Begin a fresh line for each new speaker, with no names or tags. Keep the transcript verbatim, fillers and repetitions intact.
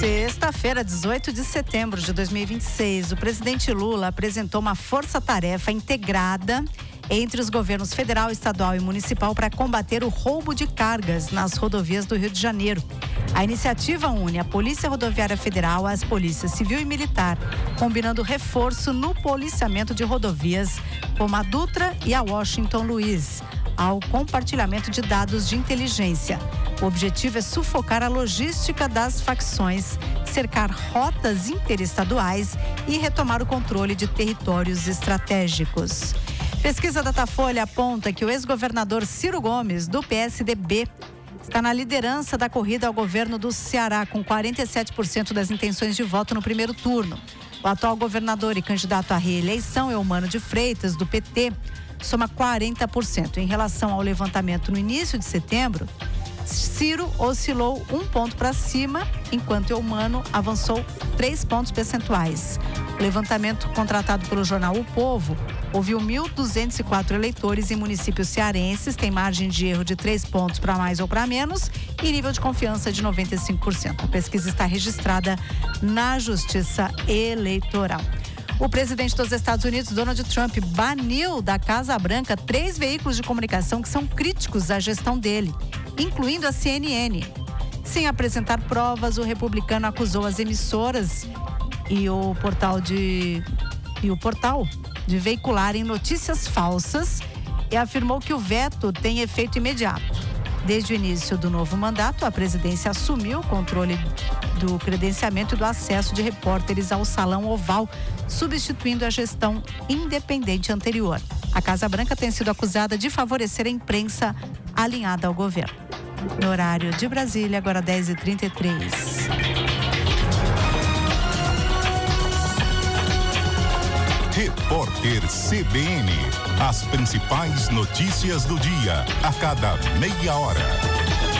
Sexta-feira, dezoito de setembro de dois mil e vinte e seis, o presidente Lula apresentou uma força-tarefa integrada entre os governos federal, estadual e municipal para combater o roubo de cargas nas rodovias do Rio de Janeiro. A iniciativa une a Polícia Rodoviária Federal às polícias civil e militar, combinando reforço no policiamento de rodovias como a Dutra e a Washington Luiz, ao compartilhamento de dados de inteligência. O objetivo é sufocar a logística das facções, cercar rotas interestaduais e retomar o controle de territórios estratégicos. Pesquisa Datafolha aponta que o ex-governador Ciro Gomes, do P S D B, está na liderança da corrida ao governo do Ceará, com quarenta e sete por cento das intenções de voto no primeiro turno. O atual governador e candidato à reeleição, Eumano de Freitas, do P T, soma quarenta por cento. Em relação ao levantamento no início de setembro, Ciro oscilou um ponto para cima, enquanto Eumano avançou três pontos percentuais. O levantamento contratado pelo jornal O Povo ouviu mil duzentos e quatro eleitores em municípios cearenses, tem margem de erro de três pontos para mais ou para menos e nível de confiança de noventa e cinco por cento. A pesquisa está registrada na Justiça Eleitoral. O presidente dos Estados Unidos, Donald Trump, baniu da Casa Branca três veículos de comunicação que são críticos à gestão dele, incluindo a C N N. Sem apresentar provas, o republicano acusou as emissoras e o portal de e o portal de veicularem notícias falsas e afirmou que o veto tem efeito imediato. Desde o início do novo mandato, a presidência assumiu o controle do credenciamento e do acesso de repórteres ao Salão Oval, substituindo a gestão independente anterior. A Casa Branca tem sido acusada de favorecer a imprensa alinhada ao governo. No horário de Brasília, agora dez e trinta e três.
Repórter C B N. As principais notícias do dia, a cada meia hora.